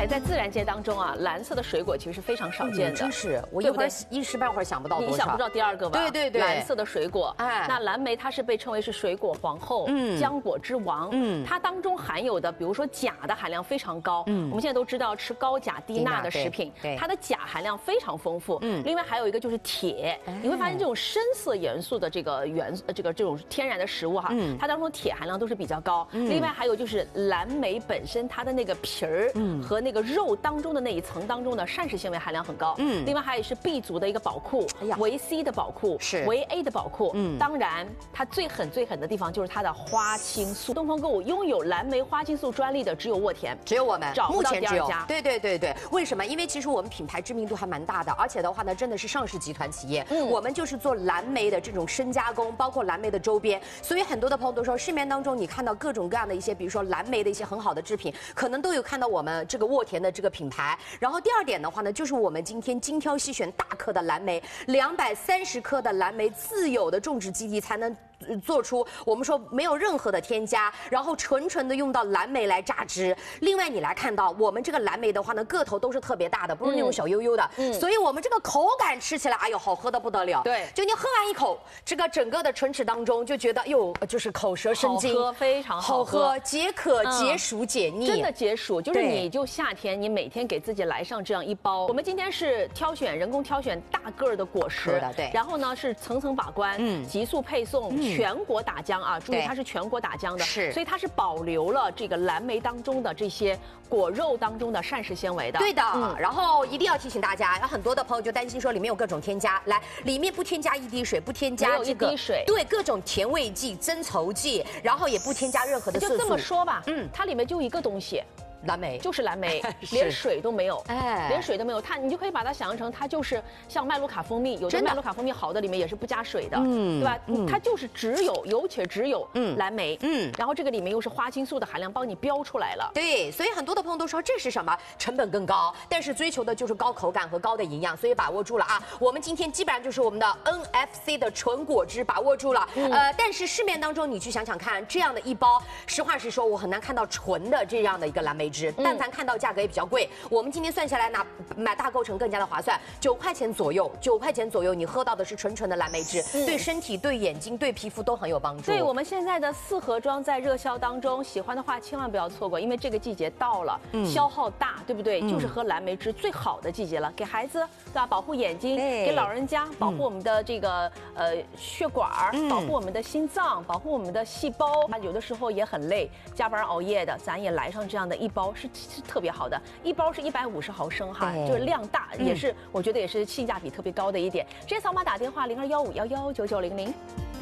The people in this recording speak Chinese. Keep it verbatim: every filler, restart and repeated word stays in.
才在自然界当中啊，蓝色的水果其实是非常少见的。 真是，我一会儿一时半会儿想不到多少。 你想不到第二个吧？ 对对对， 蓝色的水果。 哎， 那蓝莓它是被称为是水果皇后，嗯，浆果之王，嗯，它当中含有的，比如说钾的含量非常高。嗯，我们现在都知道吃高钾低钠的食品， 对， 它的钾含量非常丰富。嗯，另外还有一个就是铁，你会发现这种深色元素的这个元这个这种天然的食物哈，嗯，它当中铁含量都是比较高。另外还有就是蓝莓本身它的那个皮儿和那个肉当中的那一层当中的膳食纤维含量很高。嗯，另外还有是 B 族的一个宝库，维 C 的宝库， 是维 A 的宝库。嗯，当然它最狠最狠的地方就是它的花青素。东风购物拥有蓝莓花青素专利的只有沃田， 只有我们， 找不到第二家。 对对对对，为什么？因为其实我们品牌知名度还蛮大的，而且的话呢，真的是上市集团企业。嗯，我们就是做蓝莓的这种深加工，包括蓝莓的周边。所以很多的朋友都说，市面当中你看到各种各样的一些，比如说蓝莓的一些很好的制品，可能都有看到我们这个沃田的这个品牌。然后第二点的话呢，就是我们今天精挑细选大颗的蓝莓，两百三十颗的蓝莓自有的种植基地才能做出我们说没有任何的添加，然后纯纯的用到蓝莓来榨汁。另外你来看到我们这个蓝莓的话呢，个头都是特别大的，不是那种小悠悠的，嗯，所以我们这个口感吃起来，哎呦，好喝的不得了。 对， 就你喝完一口，这个整个的唇齿当中就觉得哟，就是口舌生津， 好喝，非常好喝，好喝解渴、解暑、解腻， 真的解暑。就是你就夏天，你每天给自己来上这样一包。我们今天是挑选人工挑选大个儿的果实， 对， 然后呢是层层把关，嗯，急速配送，全国打浆啊，注意它是全国打浆的， 是， 所以它是保留了这个蓝莓当中的这些果肉当中的膳食纤维的。 对的，嗯，然后一定要提醒大家，有很多的朋友就担心说里面有各种添加，来，里面不添加一滴水，不添加这个水， 对，各种甜味剂、增稠剂，然后也不添加任何的色素。 就这么说吧，嗯，它里面就一个东西。 蓝莓就是蓝莓，连水都没有，哎，连水都没有。它你就可以把它想象成，它就是像麦卢卡蜂蜜，有的麦卢卡蜂蜜好的里面也是不加水的，嗯，对吧？嗯，它就是只有有且只有嗯蓝莓，嗯，然后这个里面又是花青素的含量帮你标出来了。 对，所以很多的朋友都说这是什么？成本更高，但是追求的就是高口感和高的营养，所以把握住了啊！我们今天基本上就是我们的 N F C 的纯果汁把握住了，嗯、呃，但是市面当中你去想想看，这样的一包，实话实说，我很难看到纯的这样的一个蓝莓。但凡看到价格也比较贵，我们今天算下来拿买大构成更加的划算，九块钱左右，九块钱左右，你喝到的是纯纯的蓝莓汁，嗯、对身体、对眼睛、对皮肤都很有帮助。 对，我们现在的四盒装在热销当中，喜欢的话千万不要错过，因为这个季节到了，嗯、消耗大，对不对？嗯、就是喝蓝莓汁最好的季节了，给孩子对吧？保护眼睛，给老人家保护我们的这个呃血管，嗯、保护我们的心脏，保护我们的细胞。有的时候也很累，加班熬夜的，咱也来上这样的一包。是是特别好的，一包是一百五十毫升哈，就是量大，也是我觉得也是性价比特别高的一点。直接扫码打电话零二幺五幺幺九九零零。